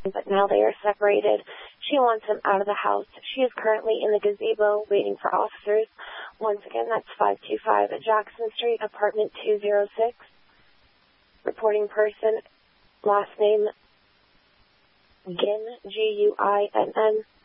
but now they are separated. She wants him out of the house. She is currently in the gazebo waiting for officers. Once again, that's 525 Jackson Street, apartment 206. Reporting person, last name Guinn, Guinn.